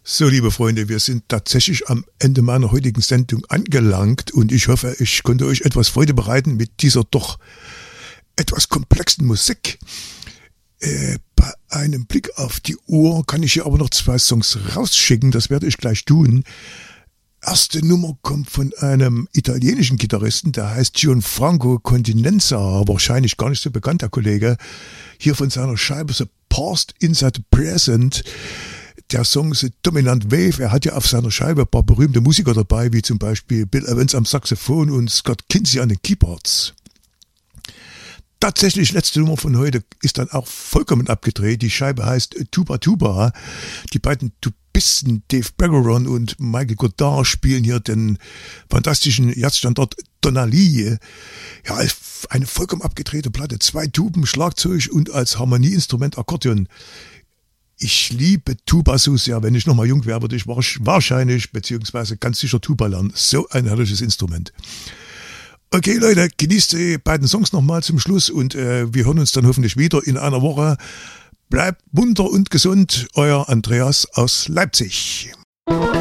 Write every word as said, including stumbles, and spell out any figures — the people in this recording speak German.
So, liebe Freunde, wir sind tatsächlich am Ende meiner heutigen Sendung angelangt und ich hoffe, ich konnte euch etwas Freude bereiten mit dieser doch etwas komplexen Musik. Äh, bei einem Blick auf die Uhr kann ich hier aber noch zwei Songs rausschicken, das werde ich gleich tun. Erste Nummer kommt von einem italienischen Gitarristen, der heißt Gianfranco Continenza, wahrscheinlich gar nicht so bekannt, der Kollege. Hier von seiner Scheibe The Past Inside the Present. Der Song ist Dominant Wave. Er hat ja auf seiner Scheibe ein paar berühmte Musiker dabei, wie zum Beispiel Bill Evans am Saxophon und Scott Kinsey an den Keyboards. Tatsächlich, letzte Nummer von heute ist dann auch vollkommen abgedreht. Die Scheibe heißt Tuba Tuba. Die beiden Tubisten Dave Bergeron und Michael Godard spielen hier den fantastischen Jazzstandard Donali. Ja, eine vollkommen abgedrehte Platte. Zwei Tuben, Schlagzeug und als Harmonieinstrument Akkordeon. Ich liebe Tuba so sehr. Wenn ich nochmal jung wäre, würde ich wahrscheinlich, beziehungsweise ganz sicher Tuba lernen. So ein herrliches Instrument. Okay, Leute, genießt die beiden Songs nochmal zum Schluss und äh, wir hören uns dann hoffentlich wieder in einer Woche. Bleibt munter und gesund, euer Andreas aus Leipzig.